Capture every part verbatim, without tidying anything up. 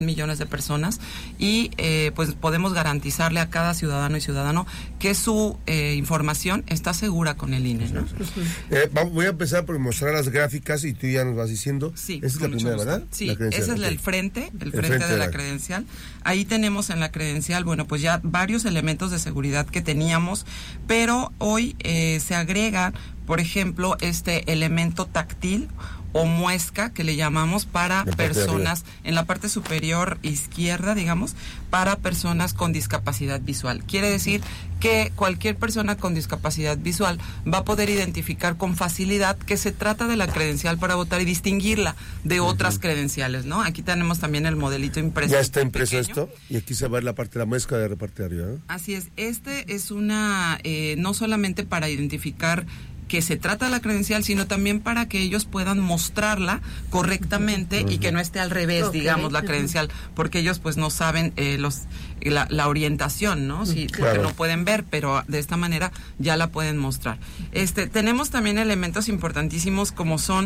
millones de personas y eh, pues podemos garantizarle a cada ciudadano y ciudadano que su eh, información está segura con el I N E, ¿no? Eh, voy a empezar por mostrar las gráficas y tú ya nos vas diciendo. Sí, esa es la primera, gusto. ¿verdad? Sí, ese es okay. el frente, el, el frente, frente de la, la credencial. Ahí tenemos en la credencial, bueno, pues ya varios elementos de seguridad que teníamos, pero hoy eh, se agrega, por ejemplo, este elemento táctil o muesca que le llamamos para personas en la parte superior izquierda, digamos, para personas con discapacidad visual. Quiere decir que cualquier persona con discapacidad visual va a poder identificar con facilidad que se trata de la credencial para votar y distinguirla de otras uh-huh. credenciales, ¿no? Aquí tenemos también el modelito impreso. Ya está impreso pequeño. Esto y aquí se va a ver la parte de la muesca de reparte arriba, ¿no? Así es. Este es una, eh, no solamente para identificar que se trata de la credencial, sino también para que ellos puedan mostrarla correctamente uh-huh. y que no esté al revés, okay. digamos, la credencial, porque ellos pues no saben eh, los la, la orientación, ¿no? Sí, claro. Porque no pueden ver, pero de esta manera ya la pueden mostrar. Este, tenemos también elementos importantísimos como son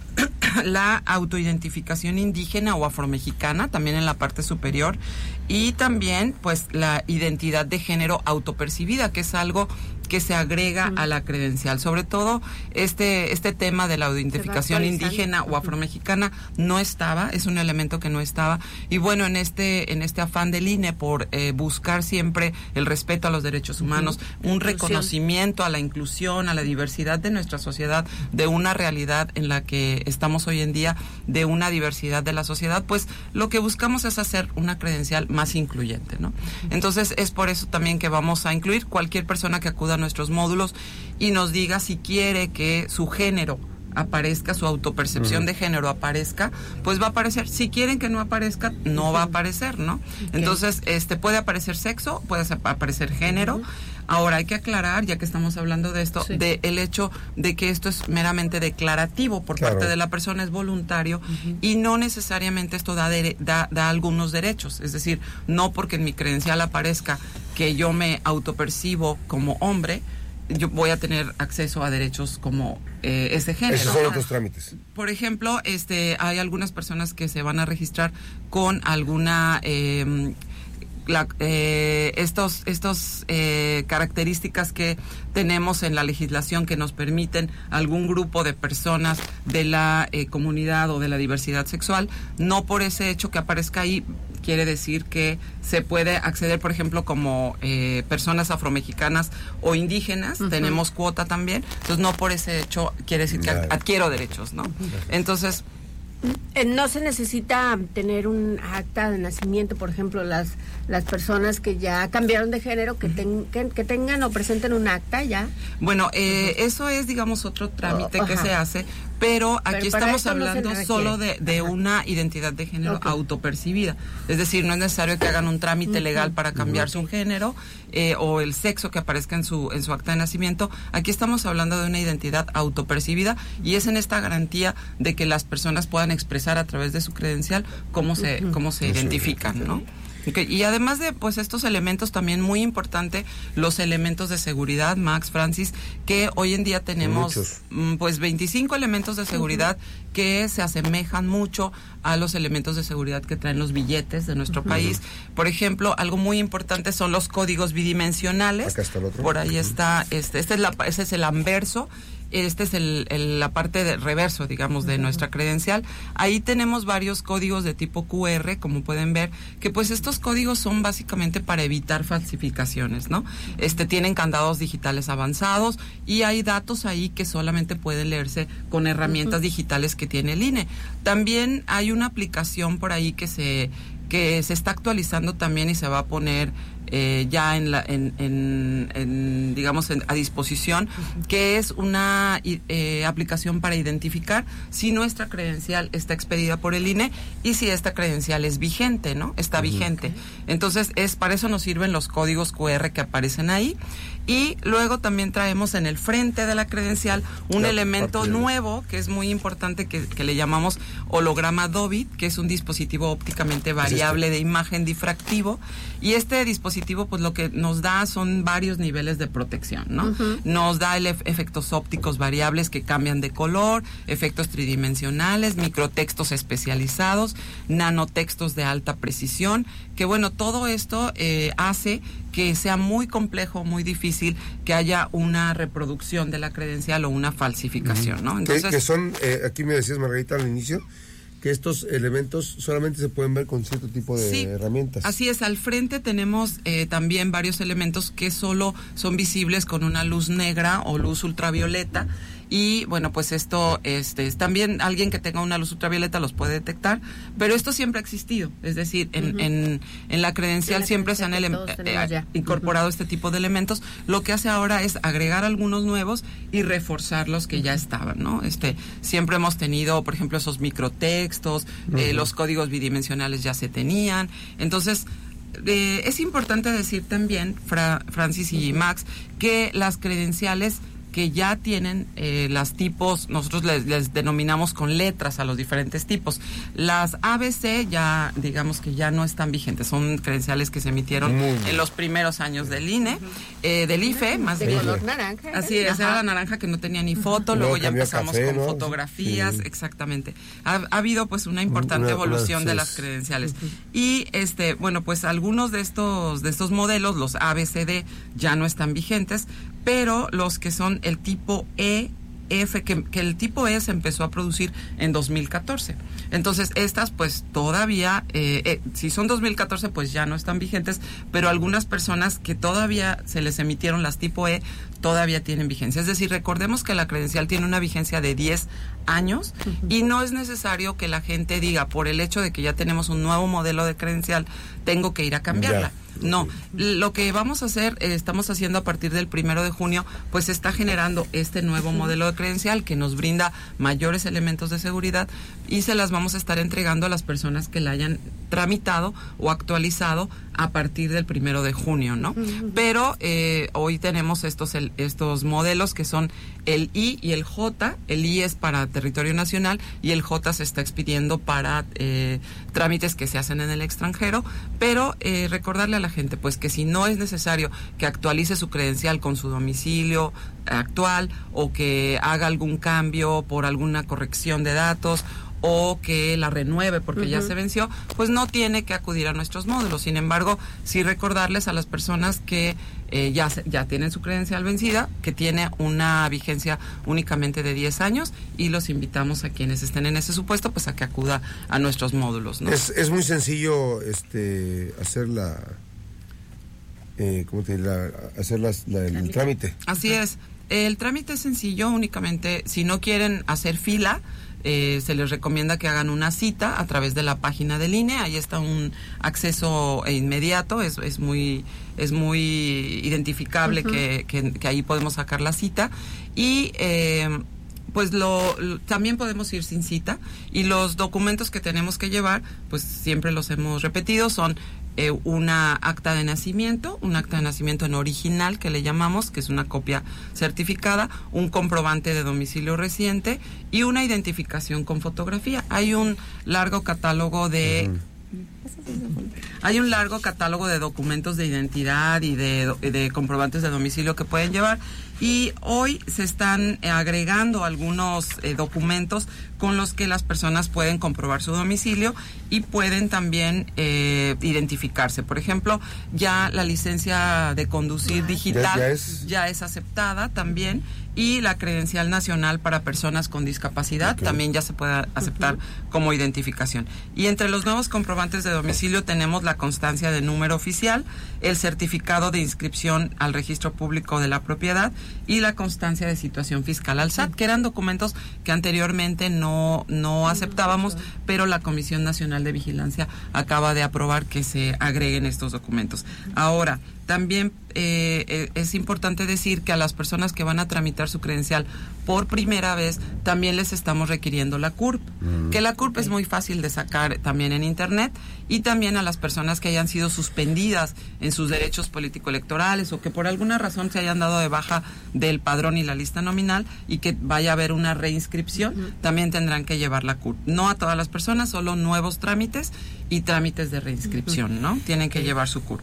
la autoidentificación indígena o afromexicana, también en la parte superior, y también pues la identidad de género autopercibida, que es algo que se agrega a la credencial. Sobre todo este este tema de la identificación indígena o afromexicana no estaba, es un elemento que no estaba, y bueno, en este en este afán del I N E por eh, buscar siempre el respeto a los derechos humanos, uh-huh. un inclusión. Reconocimiento a la inclusión, a la diversidad de nuestra sociedad, de una realidad en la que estamos hoy en día, de una diversidad de la sociedad, pues lo que buscamos es hacer una credencial más incluyente, ¿no? Entonces es por eso también que vamos a incluir cualquier persona que acuda a nuestros módulos y nos diga si quiere que su género aparezca, su autopercepción uh-huh. de género aparezca, pues va a aparecer. Si quieren que no aparezca, no va a aparecer, ¿no? Okay. Entonces, este puede aparecer sexo, puede aparecer género. Uh-huh. Ahora hay que aclarar, ya que estamos hablando de esto, sí. de el hecho de que esto es meramente declarativo por claro. parte de la persona, es voluntario uh-huh. y no necesariamente esto da, de, da da algunos derechos. Es decir, no porque en mi credencial aparezca que yo me autopercibo como hombre, yo voy a tener acceso a derechos como eh, ese género. Esos son otros trámites. Por ejemplo, este, hay algunas personas que se van a registrar con alguna eh, la, eh, estos estos eh, características que tenemos en la legislación que nos permiten algún grupo de personas de la eh, comunidad o de la diversidad sexual. No por ese hecho que aparezca ahí quiere decir que se puede acceder, por ejemplo, como eh, personas afromexicanas o indígenas, uh-huh. tenemos cuota también, entonces no por ese hecho quiere decir que adquiero derechos, ¿no? Entonces, no se necesita tener un acta de nacimiento, por ejemplo, las las personas que ya cambiaron de género, que, ten, que, que tengan o presenten un acta ya. Bueno, eh, uh-huh. eso es, digamos, otro trámite oh, que se hace, pero aquí pero estamos hablando no solo de, de una identidad de género okay. autopercibida. Es decir, no es necesario que hagan un trámite uh-huh. legal para cambiar uh-huh. su género eh, o el sexo que aparezca en su en su acta de nacimiento. Aquí estamos hablando de una identidad autopercibida y es en esta garantía de que las personas puedan expresar a través de su credencial cómo se uh-huh. cómo se uh-huh. identifican, ¿no? Okay. Y además de pues estos elementos, también muy importante los elementos de seguridad, Max, Francis, que hoy en día tenemos mm, pues veinticinco elementos de seguridad uh-huh. que se asemejan mucho a los elementos de seguridad que traen los billetes de nuestro uh-huh. país. Por ejemplo, algo muy importante son los códigos bidimensionales. Acá está el otro. Por ahí uh-huh. está, este, este es la, ese es el anverso. Este es el, el, la parte de reverso, digamos, de uh-huh. nuestra credencial. Ahí tenemos varios códigos de tipo cu erre, como pueden ver, que pues estos códigos son básicamente para evitar falsificaciones, ¿no? Este, tienen candados digitales avanzados y hay datos ahí que solamente pueden leerse con herramientas uh-huh. digitales que tiene el I N E. También hay una aplicación por ahí que se que se está actualizando también y se va a poner eh, ya en la en, en, en digamos en, a disposición, uh-huh. que es una eh, aplicación para identificar si nuestra credencial está expedida por el I N E y si esta credencial es vigente, ¿no? Está uh-huh. vigente. Entonces, es para eso nos sirven los códigos cu erre que aparecen ahí. Y luego también traemos en el frente de la credencial un la elemento nuevo que es muy importante que, que le llamamos holograma Dobit, que es un dispositivo ópticamente variable de imagen difractivo, y este dispositivo dispositivo, pues lo que nos da son varios niveles de protección, ¿no? Uh-huh. Nos da el ef- efectos ópticos variables que cambian de color, efectos tridimensionales, microtextos especializados, nanotextos de alta precisión, que bueno, todo esto eh, hace que sea muy complejo, muy difícil que haya una reproducción de la credencial o una falsificación, ¿no? Entonces, que, que son, eh, aquí me decías, Margarita, al inicio, que estos elementos solamente se pueden ver con cierto tipo de sí, herramientas. Así es, al frente tenemos eh, también varios elementos que solo son visibles con una luz negra o luz ultravioleta. Y bueno, pues esto, este, también alguien que tenga una luz ultravioleta los puede detectar, pero esto siempre ha existido, es decir, en, uh-huh. en, en la credencial en la siempre se han ele- eh, incorporado uh-huh. este tipo de elementos. Lo que hace ahora es agregar algunos nuevos y reforzar los que uh-huh. ya estaban, ¿no? Este, siempre hemos tenido, por ejemplo, esos microtextos, uh-huh. eh, los códigos bidimensionales ya se tenían, entonces... Eh, es importante decir también, Fra- Francis y Max, que las credenciales que ya tienen eh, las tipos, nosotros les, les denominamos con letras a los diferentes tipos. Las A B C ya, digamos que ya no están vigentes, son credenciales que se emitieron Muy en los primeros años del I N E, eh, del I F E, más de bien. De color naranja. Así es, Ajá. Era la naranja que no tenía ni foto, luego, luego ya empezamos café, con ¿no? fotografías, Sí. exactamente. Ha, ha habido pues una importante una, evolución una, sí. de las credenciales. Uh-huh. Y este, bueno, pues algunos de estos, de estos modelos, los A B C D, ya no están vigentes, pero los que son el tipo E, F, que, que el tipo E se empezó a producir en dos mil catorce. Entonces, estas pues todavía, eh, eh, si son dos mil catorce, pues ya no están vigentes, pero algunas personas que todavía se les emitieron las tipo E, todavía tienen vigencia. Es decir, recordemos que la credencial tiene una vigencia de diez años uh-huh. y no es necesario que la gente diga, por el hecho de que ya tenemos un nuevo modelo de credencial, tengo que ir a cambiarla. Ya. No, lo que vamos a hacer, eh, estamos haciendo a partir del primero de junio, pues está generando este nuevo modelo de credencial que nos brinda mayores elementos de seguridad y se las vamos a estar entregando a las personas que la hayan tramitado o actualizado a partir del primero de junio, ¿no? Uh-huh. Pero eh, hoy tenemos estos, el, estos modelos que son el I y el J. El I es para territorio nacional y el J se está expidiendo para eh, trámites que se hacen en el extranjero, pero eh, recordarle a la gente pues que si no es necesario que actualice su credencial con su domicilio actual o que haga algún cambio por alguna corrección de datos o que la renueve porque uh-huh. ya se venció, pues no tiene que acudir a nuestros módulos. Sin embargo, sí recordarles a las personas que eh, ya, ya tienen su credencial vencida, que tiene una vigencia únicamente de diez años y los invitamos a quienes estén en ese supuesto, pues a que acuda a nuestros módulos, ¿no? Es, es muy sencillo este hacer la... Eh, ¿cómo te digo? La, hacer las, la, el, el trámite. Así es. El trámite es sencillo, únicamente si no quieren hacer fila, Eh, se les recomienda que hagan una cita a través de la página del I N E. Ahí está un acceso inmediato, es, es muy es muy identificable uh-huh. que, que, que ahí podemos sacar la cita y eh, pues lo, lo también podemos ir sin cita y los documentos que tenemos que llevar, pues siempre los hemos repetido, son Eh, una acta de nacimiento, un acta de nacimiento en original que le llamamos, que es una copia certificada, un comprobante de domicilio reciente y una identificación con fotografía. Hay un largo catálogo de uh-huh. hay un largo catálogo de documentos de identidad y de, de comprobantes de domicilio que pueden llevar y hoy se están agregando algunos eh, documentos con los que las personas pueden comprobar su domicilio y pueden también eh, identificarse. Por ejemplo, ya la licencia de conducir digital ya, ya, es... ya es aceptada también y la credencial nacional para personas con discapacidad okay. también ya se puede aceptar uh-huh. como identificación. Y entre los nuevos comprobantes de domicilio tenemos la constancia de número oficial, el certificado de inscripción al registro público de la propiedad y la constancia de situación fiscal al S A T, que eran documentos que anteriormente no, no aceptábamos, pero la Comisión Nacional de Vigilancia acaba de aprobar que se agreguen estos documentos. Ahora, también eh, es importante decir que a las personas que van a tramitar su credencial por primera vez, también les estamos requiriendo la C U R P, mm. que la C U R P es muy fácil de sacar también en internet, y también a las personas que hayan sido suspendidas en sus derechos político-electorales o que por alguna razón se hayan dado de baja del padrón y la lista nominal y que vaya a haber una reinscripción, mm. también tendrán que llevar la C U R P. No a todas las personas, solo nuevos trámites y trámites de reinscripción, ¿no? Tienen que llevar su C U R P.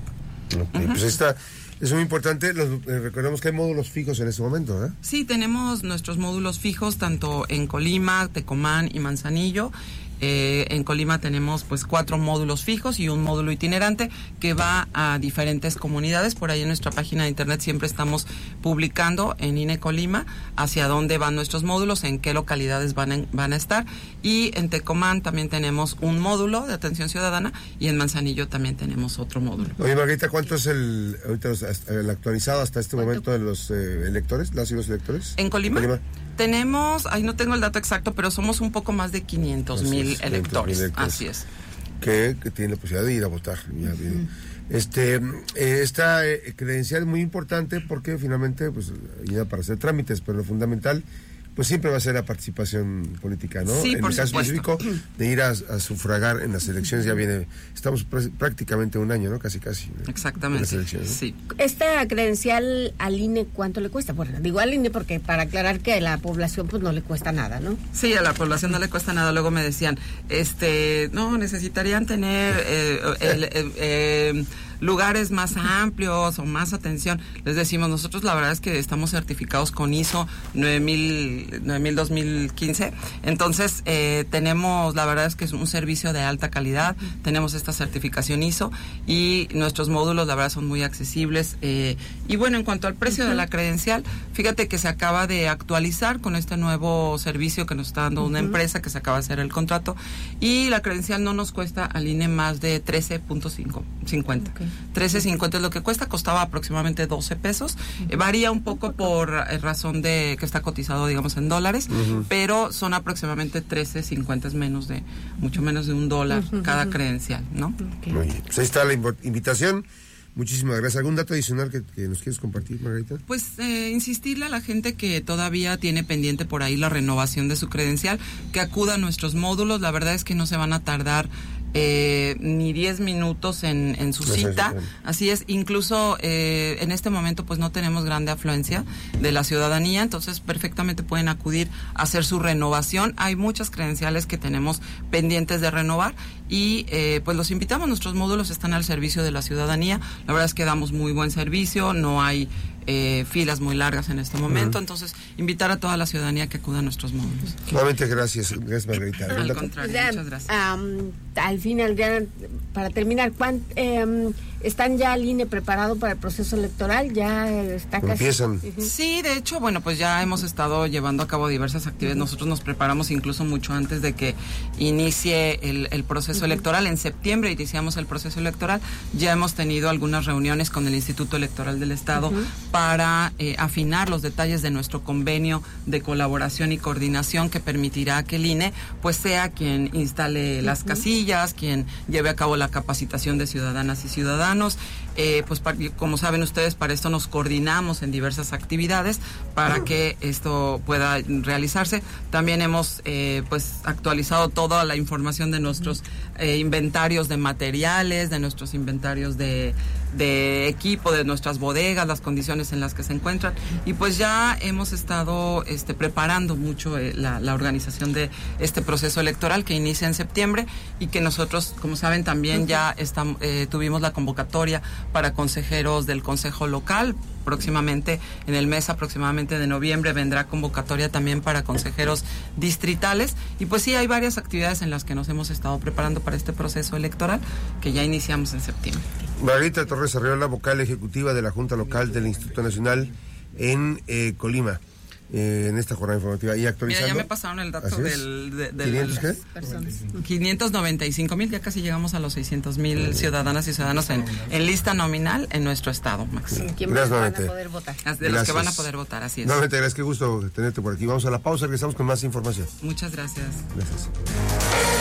Okay, uh-huh. Pues está, es muy importante. Los, eh, recordemos que hay módulos fijos en este momento, ¿eh? Sí, tenemos nuestros módulos fijos tanto en Colima, Tecomán y Manzanillo. Eh, en Colima tenemos pues cuatro módulos fijos y un módulo itinerante que va a diferentes comunidades. Por ahí en nuestra página de internet siempre estamos publicando en I N E Colima hacia dónde van nuestros módulos, en qué localidades van a, van a estar. Y en Tecomán también tenemos un módulo de atención ciudadana y en Manzanillo también tenemos otro módulo. Oye, Margarita, ¿cuánto es el, ahorita, el actualizado hasta este ¿Cuánto? momento de los eh, electores, las y los electores? ¿En Colima? Colima. Tenemos, ahí no tengo el dato exacto, pero somos un poco más de quinientos mil electores. electores. Así es. Que, que tienen la posibilidad de ir a votar. Ya, uh-huh. Este, eh, esta eh, credencial es muy importante porque finalmente, pues, ayuda para hacer trámites, pero lo fundamental, pues siempre va a ser la participación política, ¿no? Sí, en por el caso supuesto. específico de ir a, a sufragar en las elecciones, ya viene, estamos pr- prácticamente un año, ¿no? Casi, casi. Exactamente. ¿no? Sí. ¿Esta credencial al I N E cuánto le cuesta? Bueno, digo al I N E porque para aclarar que a la población pues no le cuesta nada, ¿no? Sí, a la población no le cuesta nada. Luego me decían, este, no, necesitarían tener eh, el, el, eh, lugares más amplios o más atención. Les decimos, nosotros la verdad es que estamos certificados con I S O nueve mil dos mil quince, entonces eh, tenemos, la verdad es que es un servicio de alta calidad, tenemos esta certificación I S O y nuestros módulos la verdad son muy accesibles. Eh, y bueno, en cuanto al precio uh-huh. de la credencial, fíjate que se acaba de actualizar con este nuevo servicio que nos está dando uh-huh. una empresa que se acaba de hacer el contrato, y la credencial no nos cuesta al I N E más de trece punto cincuenta. Okay. trece cincuenta es lo que cuesta, costaba aproximadamente doce pesos. Uh-huh. Eh, varía un poco por eh, razón de que está cotizado, digamos, en dólares, uh-huh. pero son aproximadamente trece cincuenta, es menos de, mucho menos de un dólar uh-huh. cada credencial, ¿no? Okay. Muy bien. Pues ahí está la invitación. Muchísimas gracias. ¿Algún dato adicional que, que nos quieres compartir, Margarita? Pues eh, insistirle a la gente que todavía tiene pendiente por ahí la renovación de su credencial, que acuda a nuestros módulos. La verdad es que no se van a tardar Eh, ni diez minutos en, en su cita. Así es, incluso eh, en este momento pues no tenemos grande afluencia de la ciudadanía, entonces perfectamente pueden acudir a hacer su renovación. Hay muchas credenciales que tenemos pendientes de renovar y eh, pues los invitamos. Nuestros módulos están al servicio de la ciudadanía. La verdad es que damos muy buen servicio, no hay Eh, filas muy largas en este momento, uh-huh. entonces invitar a toda la ciudadanía que acuda a nuestros módulos. Nuevamente gracias, gracias Margarita. Al contrario, ya, muchas gracias. Um, al final, ya para terminar, ¿cuánt, eh, ¿están ya al I N E preparado para el proceso electoral? ¿Ya está casi? Empiezan. Uh-huh. Sí, de hecho, bueno, pues ya hemos estado llevando a cabo diversas actividades. Uh-huh. Nosotros nos preparamos incluso mucho antes de que inicie el, el proceso uh-huh. electoral. En septiembre iniciamos el proceso electoral. Ya hemos tenido algunas reuniones con el Instituto Electoral del Estado uh-huh. para eh, afinar los detalles de nuestro convenio de colaboración y coordinación que permitirá que el I N E pues sea quien instale las uh-huh. casillas, quien lleve a cabo la capacitación de ciudadanas y ciudadanos. Eh, pues para, como saben ustedes, para esto nos coordinamos en diversas actividades para que esto pueda realizarse. También hemos eh, pues actualizado toda la información de nuestros eh, inventarios de materiales, de nuestros inventarios de, de equipo, de nuestras bodegas, las condiciones en las que se encuentran, y pues ya hemos estado este, preparando mucho eh, la, la organización de este proceso electoral que inicia en septiembre y que nosotros, como saben, también ya estamos, eh, tuvimos la convocatoria para consejeros del Consejo Local. Próximamente, en el mes aproximadamente de noviembre, vendrá convocatoria también para consejeros distritales. Y pues sí, hay varias actividades en las que nos hemos estado preparando para este proceso electoral que ya iniciamos en septiembre. Margarita Torres Arriola, vocal ejecutiva de la Junta Local del Instituto Nacional en eh, Colima. Eh, en esta jornada informativa y actualizando. Mira, ya me pasaron el dato del, de, del ¿quinientos qué? Personas. quinientos noventa y cinco mil, ya casi llegamos a los seiscientos mil ciudadanas y ciudadanos en, en lista nominal en nuestro estado, Max. Sí, ¿quién más van a poder votar? De gracias. Los que van a poder votar, así es. Nuevamente, gracias, qué gusto tenerte por aquí. Vamos a la pausa, regresamos con más información. Muchas gracias. Gracias.